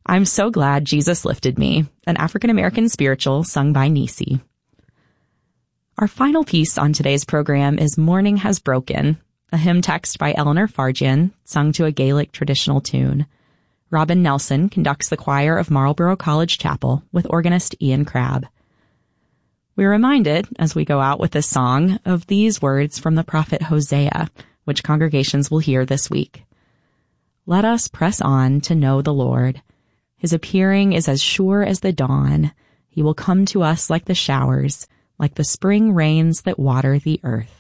I'm So Glad Jesus Lifted Me, an African-American spiritual sung by Nisi. Our final piece on today's program is Morning Has Broken, a hymn text by Eleanor Farjian, sung to a Gaelic traditional tune. Robin Nelson conducts the choir of Marlborough College Chapel with organist Ian Crabb. We're reminded, as we go out with this song, of these words from the prophet Hosea, which congregations will hear this week. Let us press on to know the Lord. His appearing is as sure as the dawn. He will come to us like the showers, like the spring rains that water the earth.